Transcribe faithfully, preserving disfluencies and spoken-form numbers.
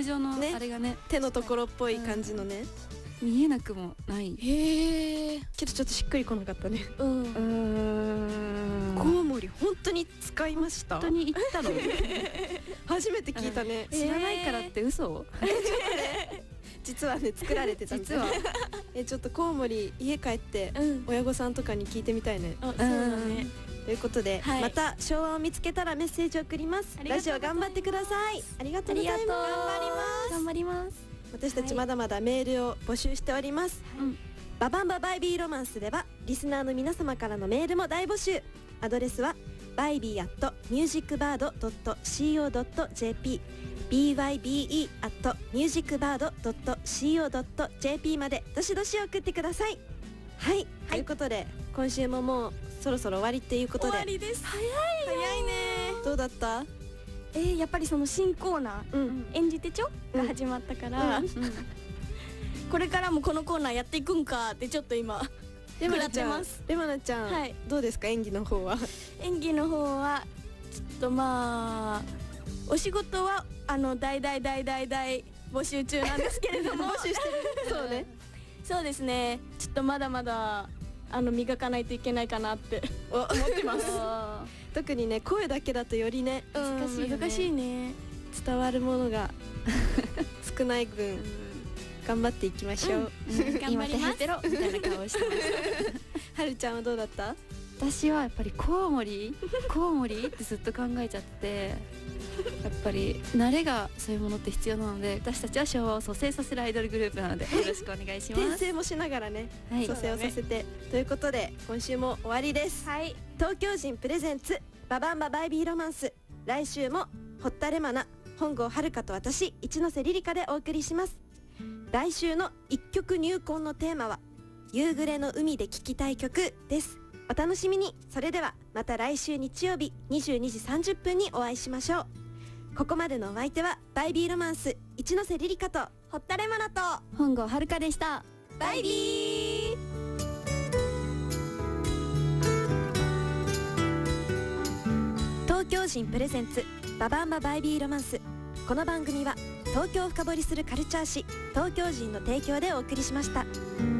ム状のねあれがね手のところっぽい感じのね、 見えなくもない。 へえ。けどちょっとしっくりこなかったね。 うんうーんコウモリ本当に使いました？ 本当に言ったの？ 初めて聞いたね。 知らないからって嘘？ 実はね作られてたみたいな。 実はえちょっとコウモリ家帰ってうん親御さんとかに聞いてみたいね。 あそうだね。 ということで、 はいまた昭和を見つけたらメッセージを送ります。 ありがラジオとうございます頑張ってください。ありがとうございます。 頑張ります頑張ります私たちまだまだメールを募集しております。 うんババンババイビーロマンスではリスナーの皆様からのメールも大募集。アドレスはバイビーアットミュージックバードドットシーオードットジェーピー ビーワイビーイー アットミュージックバードドットシーオードットジェーピー までどしどし送ってください。はい、はい、ということで今週ももうそろそろ終わりっていうことで、 終わりです。早い早いね。 どうだった？ えー、やっぱりその新コーナー、 うん演じてちょが始まったから、 うんこれからもこのコーナーやっていくんかってちょっと今レマナちゃん食らってます。 レマナちゃん、 はいどうですか演技の方は？ 演技の方はちょっとまあお仕事はあの大大大大大募集中なんですけれども募集してる。そうね。 そうですね、ちょっとまだまだあの磨かないといけないかなって思ってます特にね声だけだとよりね難しいよね。難しいね。 伝わるものが少ない分頑張っていきましょう。 頑張ります。 今テヘペロみたいな顔してますはるちゃんはどうだった？ 私はやっぱりコウモリコウモリってずっと考えちゃってやっぱり慣れがそういうものって必要なので、私たちは昭和を蘇生させるアイドルグループなのでよろしくお願いします転生もしながらね、 はい蘇生をさせて、ということで今週も終わりです。 はい、 東京人プレゼンツババンババイビーロマンス、来週も堀田レマナ、本郷遥と私一ノ瀬リリカでお送りします。来週の一曲入魂のテーマは夕暮れの海で聴きたい曲です。お楽しみに。それではまた来週日曜日にじゅうにじさんじゅっぷんにお会いしましょう。ここまでのお相手はバイビーロマンス一ノ瀬リリカと堀田レマナと本郷遥でした。 バイビー。東京人プレゼンツババンババイビーロマンス。この番組は東京を深掘りするカルチャー誌東京人の提供でお送りしました。